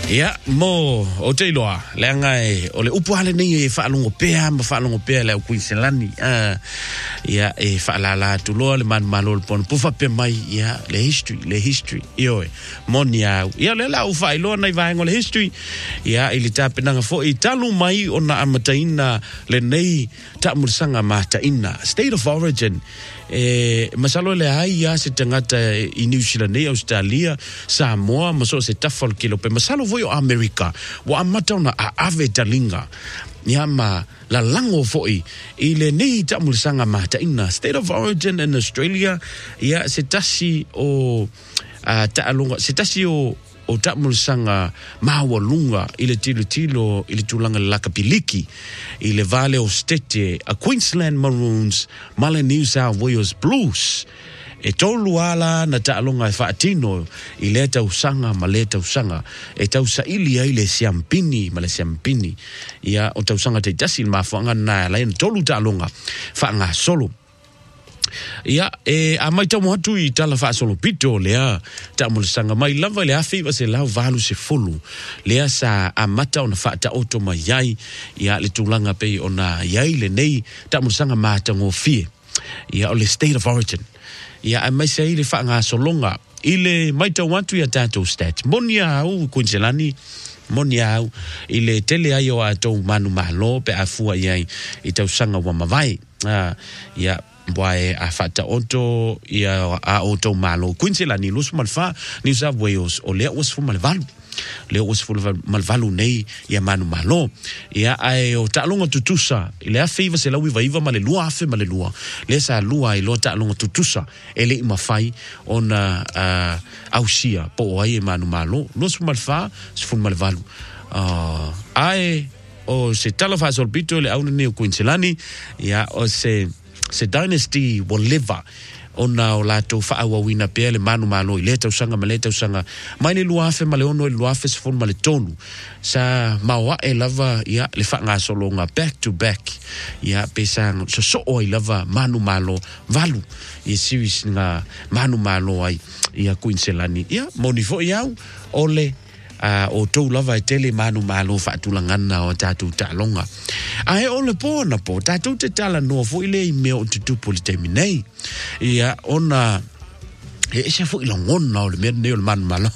Ya mo o te loa le ngai o le upuale nei e whaalongo pea le au Queenslandi ya e whaalala tu loa le malo le pon pufa pe mai ya le history ioe moni au ya le lau whaailoa nei vaengo le history ya ili tāpenanga fo i talu mai o na amataina le nei tamursanga mataina state of origin masalo le ai ya se tangata i New Zealand nei Australia Samoa maso se tafal kilo pe masalo voyo America wa amatona a ave talinga Yama la lango foi ile nei tamursanga mataina state of origin in Australia ya se tasi o taalonga se tasi o tamursanga mawalunga ile tilo ile tulanga lakapiliki ile vale o stete a Queensland Maroons male New South Wales Blues e tolu ala na taalonga faatino ile tausanga maleta usanga e tausaili ai le siampini ia o tausanga te tasil mafanga na la tolu taalonga faanga solo ia a mai tamo hatu i tala fa solo pito lea tamulisanga mai lava le afi va se lau valu se fulu lea sa amata ona fa ta auto mai yai ia le tulanga pe ona yai le nei tamulisanga mata ngofie ia o le state of origin ia a mai sei le fa nga solonga ile mai tau watu ya tato stat monia au Queenslandi monia au ile tele ayo ato manu malo pe afua yai i tausanga wa mavai ia boy a fata auto ia a auto malo Queenslandi lus malfa New South Wales o le was fu malvalu nei ia manu malo ia ai o talonga tutusa ile a favor se lawi vaiva malelua afe malelua le sa lua i lo talonga tutusa ele mafai ona ausia po ai manu malo lus malfa fu malvalu ai o se talofa solbito le auna nei Queenslandi ia o se dynasty will live ona o lato faawa wina pe le manu malo i le tausanga mai le luafe ma le ono le luafe se fon ma le tonu sa mawa e lava ia le fanga solonga back to back ia pesang so o i lava manu malo valu i series nga manu malo ai ia Queenslandi ia monifo iau ole o tau lava e tele manu malo faatulangana o tatu talonga ai ole pona po tatu te tala no fo ile i meo tutu politeminei ia ona e se fo ilongona o le mea o le manu malo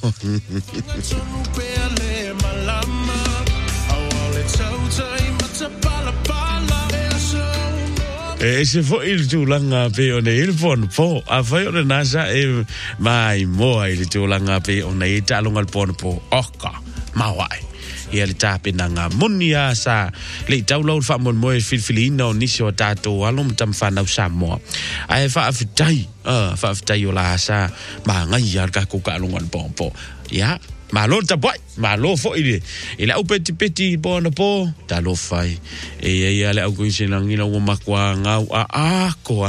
se fo il tulanga pe ona il pon po a foi ona nasa e mai mo il tulanga pe ona e talonga pon po oka mawai ia le tapenanga munia sa le taulau fa mon mo filfilina o nisio tato alom tam fa na Samoa ai fa aftai o la sa ma ngai ya ka ko ka longa pon po ia malo ta boy malo fo ile au peti bona po ta lo fai e ia le au Queenslandi no makwa ngau ko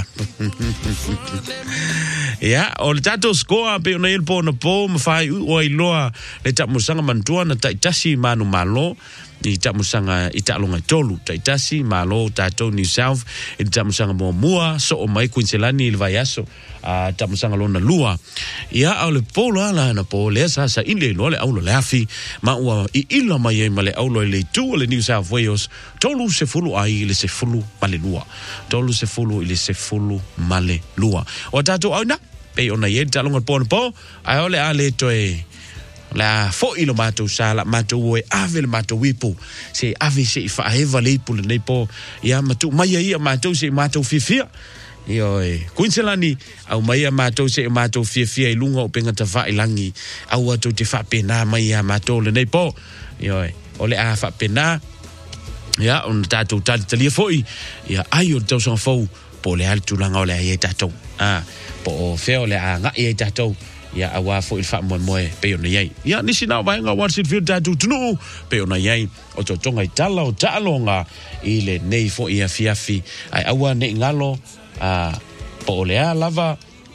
ia o le tato scoa pe ona il bona po ma fai o i loa le tamusanga mantua na taitasi manu malo i tamusanga i talonga tolu taitasi malo tato New South i tamusanga mua so o mai Queenslandi il vaiaso tamusanga lona lua ia au le polo ala na po le sa ile lo le au le afi ma ua i ila mai ma le au le tu le New South Wales tolu se fulu ai le se fulu male lua tolu se fulu ile se fulu male lua o tato au na pe ona ye talonga po ai ole ale toe la fo ilo mato sala mato we ave mato wipo se ave se fa eva le pul nei po ia mato mai ia mato se mato fifia io Queenslandi au mai mato se mato fifia i lunga o penga ta fa ilangi au ato te fa pena mai mato le nei po io ole a fa pena ia on tato talia foi ia ai o tau son fo po le altu langa ole ai tato po feo le anga ai tato ia awa fo il fa moe pe ona yai ia nisi na vai nga watch it feel tatu tunu pe ona yai o to tonga itala o talonga ile nei fo ia fiafi ai awa ne ngalo po le lava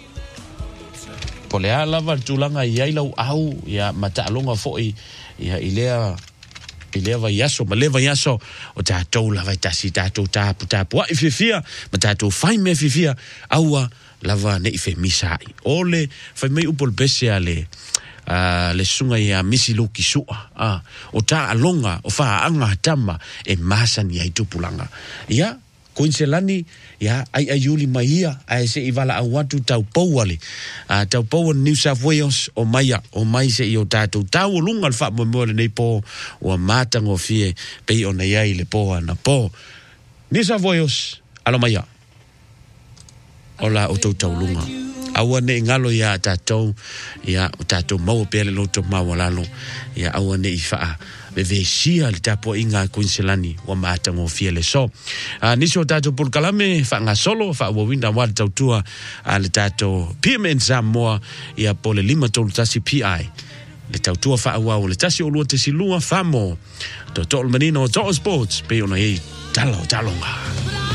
tulanga yai lau au ia matalonga fo ia ilea va yaso maleva yaso o tatou lava tasi tatou tapu ai fifia ma tatou fai me fifia aua lava ne ife misai ole fai mai upol bese ale le sunga ia misi loki sua o ta alonga o fa anga tama e masani ai tupulanga ia Queenselani ya ai yuli maia ai se ivala awatu tau pauale tau pau New South Wales o mai se i o tatu tau lunga fa mo le nei po o matango fie pe o nei ai le po na po New South Wales alo maia ola o tau lunga awane ngalo ya tatou mau pele loto mawalalo ya awane ifa ve sia le tapo inga Queenselani wa matango fiele so niso tatou por kalame fa nga solo fa wo winda wa tautua le tatou PMN Samoa ya pole lima tolu tasi PI le tautua fa wa le tasi o lua te silua famo to tol menino to sports pe ona e talonga